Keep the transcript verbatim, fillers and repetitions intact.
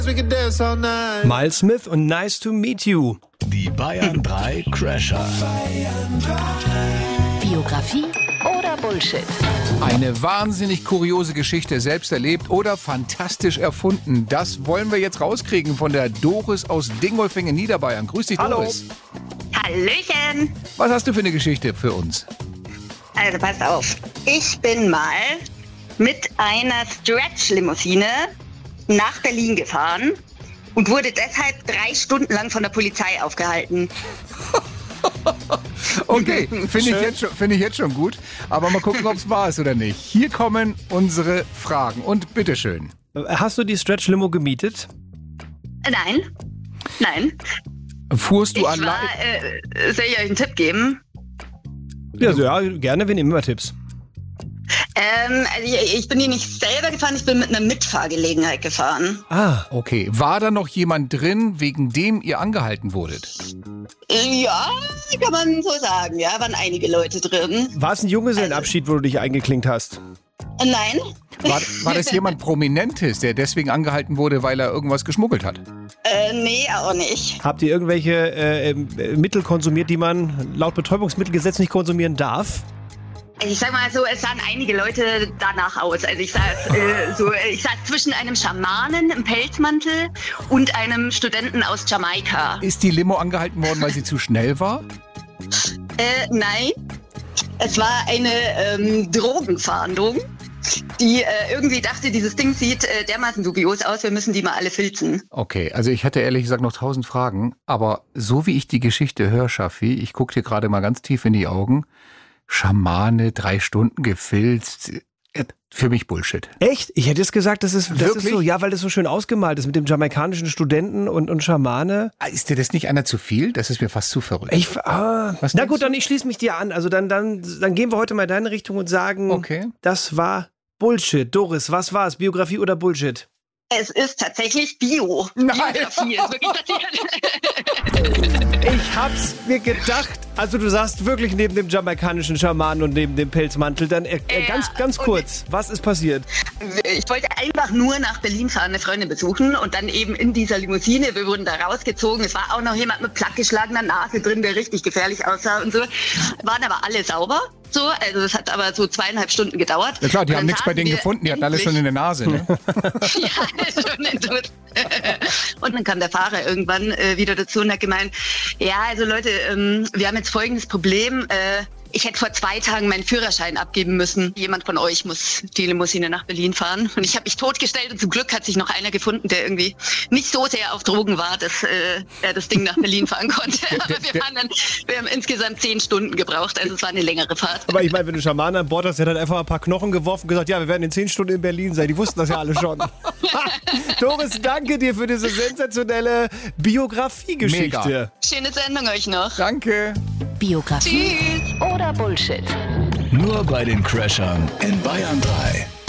Miles Smith und Nice to Meet You. Die Bayern drei Crasher. Biografie oder Bullshit? Eine wahnsinnig kuriose Geschichte, selbst erlebt oder fantastisch erfunden. Das wollen wir jetzt rauskriegen von der Doris aus Dingolfing in Niederbayern. Grüß dich, Hallo. Doris. Hallöchen. Was hast du für eine Geschichte für uns? Also passt auf. Ich bin mal mit einer Stretch-Limousine nach Berlin gefahren und wurde deshalb drei Stunden lang von der Polizei aufgehalten. Okay, finde ich, jetzt schon- find ich jetzt schon gut. Aber mal gucken, ob es wahr ist oder nicht. Hier kommen unsere Fragen. Und bitteschön. Hast du die Stretch-Limo gemietet? Nein, nein. Fuhrst du Ich allein? war, äh, soll ich euch einen Tipp geben? Ja, so, ja, gerne, wir nehmen immer Tipps. Ähm, also ich, ich bin hier nicht selber gefahren, ich bin mit einer Mitfahrgelegenheit gefahren. Ah, Okay, war da noch jemand drin, wegen dem ihr angehalten wurdet? Äh, Ja, kann man so sagen, ja, waren einige Leute drin. war es ein Junggesellenabschied, wo du dich eingeklinkt hast? Äh, Nein, War, war das jemand Prominentes, der deswegen angehalten wurde, weil er irgendwas geschmuggelt hat? äh, nee, auch nicht. Habt ihr irgendwelche äh, äh, Mittel konsumiert, die man laut Betäubungsmittelgesetz nicht konsumieren darf? Ich sag mal so, es sahen einige Leute danach aus. Also ich saß, äh, so, ich saß zwischen einem Schamanen im Pelzmantel und einem Studenten aus Jamaika. Ist die Limo angehalten worden, weil sie zu schnell war? Äh, nein, es war eine ähm, Drogenfahndung, die äh, irgendwie dachte, dieses Ding sieht äh, dermaßen dubios aus, wir müssen die mal alle filzen. Okay, also ich hatte ehrlich gesagt noch tausend Fragen, aber so wie ich die Geschichte höre, Schaffi, ich gucke dir gerade mal ganz tief in die Augen, Schamane, drei Stunden gefilzt, äh, für mich Bullshit. Echt? Ich hätte jetzt gesagt, das ist, das ist Wirklich? so, ja, weil das so schön ausgemalt ist mit dem jamaikanischen Studenten und, und Schamane. Ah, Ist dir das nicht einer zu viel? Das ist mir fast zu verrückt. Ich, ah, Was na denkst gut, dann ich schließe mich dir an. Also dann, dann, dann gehen wir heute mal in deine Richtung und sagen, Okay. das war Bullshit. Doris, was war's? Biografie oder Bullshit? Es ist tatsächlich Bio. Nein. Biografie ist wirklich passiert. Ich hab's mir gedacht. Also du sagst wirklich neben dem jamaikanischen Schamanen und neben dem Pelzmantel. Dann äh, äh, Ja, ganz, ganz und- kurz, was ist passiert? Ich wollte einfach nur nach Berlin fahren, eine Freundin besuchen und dann eben in dieser Limousine, wir wurden da rausgezogen, es war auch noch jemand mit plattgeschlagener Nase drin, der richtig gefährlich aussah und so, waren aber alle sauber, so, also es hat aber so zweieinhalb Stunden gedauert. Ja klar, die Und haben dann nichts bei saßen denen wir gefunden, die hatten alles schon in der Nase. Ne? ja, schon in Tod. Und dann kam der Fahrer irgendwann äh, wieder dazu und hat gemeint, ja, also Leute, ähm, wir haben jetzt folgendes Problem, äh, ich hätte vor zwei Tagen meinen Führerschein abgeben müssen. Jemand von euch muss die Limousine nach Berlin fahren. Und ich habe mich totgestellt und zum Glück hat sich noch einer gefunden, der irgendwie nicht so sehr auf Drogen war, dass äh, er das Ding nach Berlin fahren konnte. Aber wir, waren dann, wir haben insgesamt zehn Stunden gebraucht, also es war eine längere Fahrt. Aber ich meine, wenn du Schamanen an Bord hast, der hat einfach ein paar Knochen geworfen und gesagt, ja, wir werden in zehn Stunden in Berlin sein. Die wussten das ja alle schon. Doris, danke dir für diese sensationelle Biografiegeschichte. Mega. Schöne Sendung euch noch. Danke. Biografie oder Bullshit? Nur bei den Crashern in Bayern drei.